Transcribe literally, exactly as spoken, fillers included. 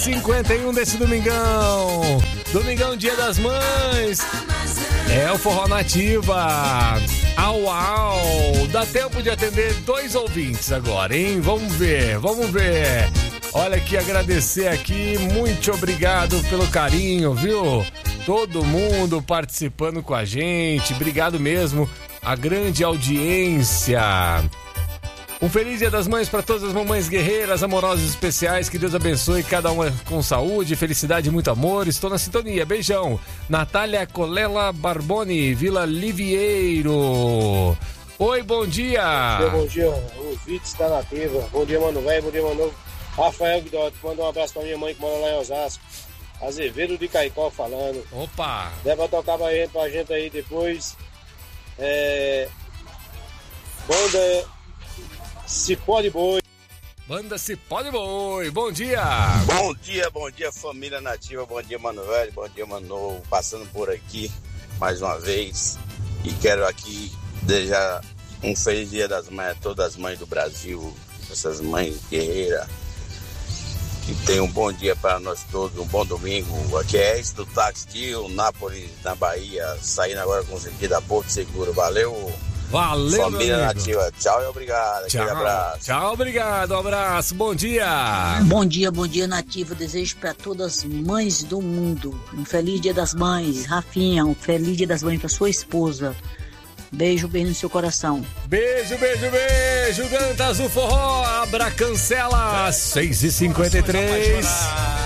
cinquenta e um desse domingão. Domingão, Dia das Mães. É o Forró Nativa. Au, au. Dá tempo de atender dois ouvintes agora, hein? Vamos ver, vamos ver. Olha aqui, agradecer aqui. Muito obrigado pelo carinho, viu? Todo mundo participando com a gente. Obrigado mesmo. A grande audiência. Um feliz Dia das Mães para todas as mamães guerreiras, amorosas e especiais. Que Deus abençoe cada uma com saúde, felicidade e muito amor. Estou na sintonia. Beijão. Natália Colela Barboni, Vila Livieiro. Oi, bom dia. Bom dia, ouvintes da Nativa. Bom dia, mano velho. Bom dia, mano. Rafael Guidotti, manda um abraço pra minha mãe que mora lá em Osasco. Azevedo de Caicó falando. Opa. Deve pra tocar pra gente, pra gente aí depois. É... Banda Cipó de Boi. Banda Cipó de Boi, bom dia. Bom dia, bom dia família Nativa, bom dia Mano Velho, bom dia Mano Novo, passando por aqui mais uma vez e quero aqui desejar um feliz Dia das Mães a todas as mães do Brasil, essas mães guerreiras, que tenham um bom dia para nós todos, um bom domingo. Aqui é esse do Táxi Nápoles, na Bahia, saindo agora com sentido a Porto Seguro, valeu. Valeu, família Nativa, tchau e obrigado. Tchau, aquele abraço. Tchau, obrigado, um abraço, bom dia. Bom dia, bom dia, Nativa. Desejo para todas as mães do mundo um feliz Dia das Mães. Rafinha, um feliz Dia das Mães para sua esposa. Beijo, beijo no seu coração. Beijo, beijo, beijo. Dantas do Forró, abra cancela, seis e cinquenta e três.